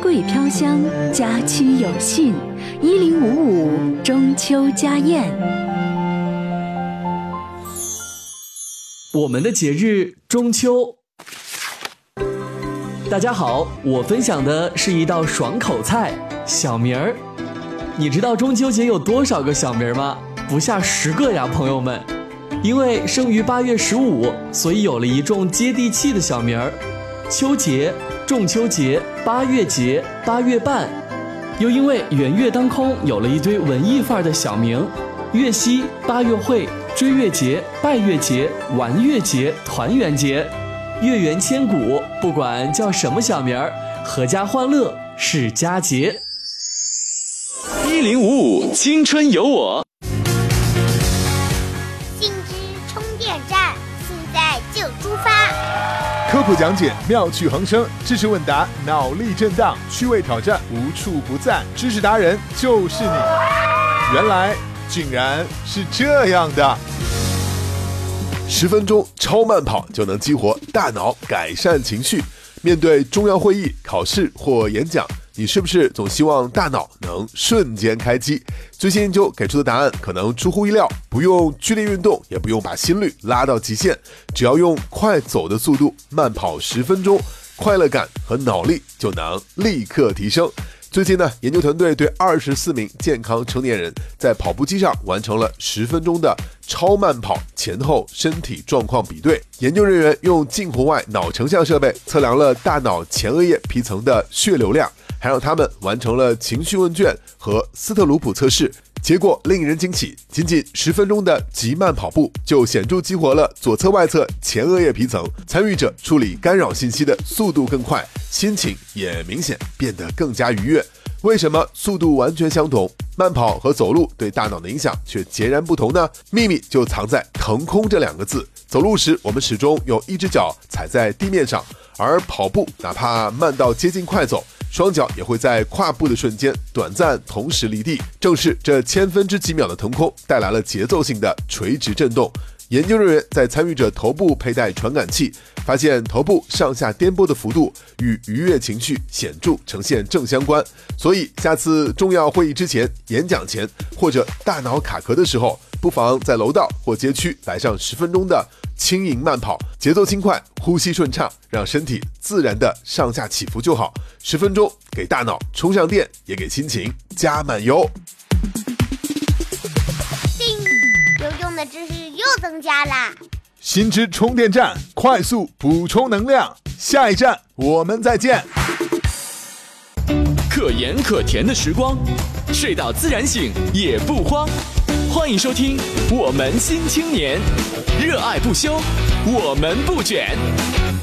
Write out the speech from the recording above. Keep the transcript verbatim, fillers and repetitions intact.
桂飘香，家居有信。一零五五中秋家宴。 我们的节日中秋。大家好，我分享的是一道爽口菜——小名儿。你知道中秋节有多少个小名吗？不下十个呀，朋友们。因为生于八月十五，所以有了一众接地气的小名儿：秋节、中秋节、八月节、八月半。又因为元月当空，有了一堆文艺范儿的小名：月夕、八月会、追月节、拜月节、玩月节、团圆节。月圆千古，不管叫什么小名儿，阖家欢乐是佳节。 一零五五青春有我。 信之充电站，现在就出发。 科普讲解，妙趣横生；知识问答，脑力震荡；趣味挑战，无处不在。知识达人就是你。原来竟然是这样的。 十分钟超慢跑就能激活大脑，改善情绪。面对重要会议、考试或演讲，你是不是总希望大脑能瞬间开机？最新研究给出的答案可能出乎意料，不用剧烈运动，也不用把心率拉到极限，只要用快走的速度慢跑十分钟，快乐感和脑力就能立刻提升。最近呢，研究团队对二十四名健康成年人在跑步机上完成了十分钟的超慢跑前后身体状况比对。研究人员用近红外脑成像设备测量了大脑前额叶皮层的血流量，还让他们完成了情绪问卷和斯特鲁普测试。结果令人惊喜，仅仅十分钟的极慢跑步就显著激活了左侧外侧前额叶皮层，参与者处理干扰信息的速度更快，心情也明显变得更加愉悦。为什么速度完全相同，慢跑和走路对大脑的影响却截然不同呢？秘密就藏在腾空这两个字。走路时，我们始终有一只脚踩在地面上，而跑步哪怕慢到接近快走，双脚也会在跨步的瞬间短暂同时离地。正是这千分之几秒的腾空带来了节奏性的垂直震动。研究人员在参与者头部佩戴传感器，发现头部上下颠簸的幅度与愉悦情绪显著呈现正相关。所以下次重要会议之前、演讲前或者大脑卡壳的时候，不妨在楼道或街区来上十分钟的轻盈慢跑，节奏轻快，呼吸顺畅，让身体自然的上下起伏就好。十分钟给大脑充上电，也给心情加满油。 叮，有用的知识又增加啦！ 新知充电站，快速补充能量。下一站我们再见。 可盐可甜的时光，睡到自然醒也不慌。欢迎收听我们新青年，热爱不休，我们不卷。